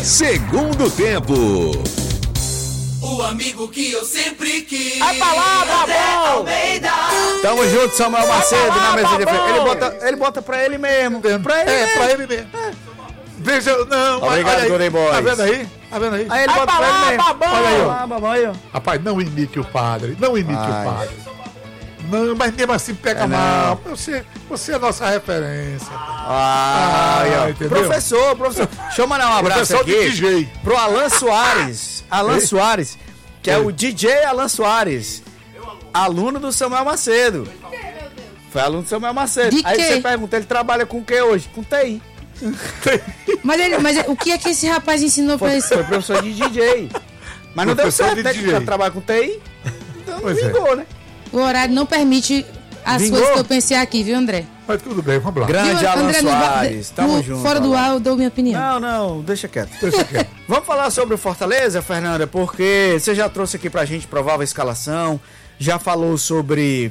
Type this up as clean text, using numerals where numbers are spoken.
Segundo tempo. O amigo que eu sempre quis. A palavra, bom! Almeida. Tamo junto, Samuel Macedo, na mesa de frente. Ele bota pra ele mesmo. Pra ele mesmo. Veja, não, obrigado, olha aí. Golden Boys. Tá vendo aí? Tá vendo aí? Aí ele bota pra ele mesmo. Olha aí, ó. Babão aí, ó. Rapaz, não imite o padre. Não imite o padre. Não, mas mesmo assim pega mal. Você é a nossa referência. Entendeu? Professor. Deixa eu mandar um abraço aqui DJ. pro Alan Soares. Alan Soares, que é o DJ Alan Soares. Aluno do Samuel Macedo. Foi aluno do Samuel Macedo. De Aí quê? você pergunta, ele trabalha com o que hoje? Com TI. Mas o que é que esse rapaz ensinou pra isso? Foi professor de DJ. Mas não deu Professor certo, de né? DJ. Que trabalha com TI. Então Pois é. vingou, né? O horário não permite as Vingou? coisas que eu pensei aqui, viu, André? Mas tudo bem, vamos lá. Grande Viu, Alan André, Soares. Tamo junto. Fora do Alan. ar eu dou minha opinião. Não, deixa quieto. Vamos falar sobre o Fortaleza, Fernanda, porque você já trouxe aqui pra gente provável escalação, já falou sobre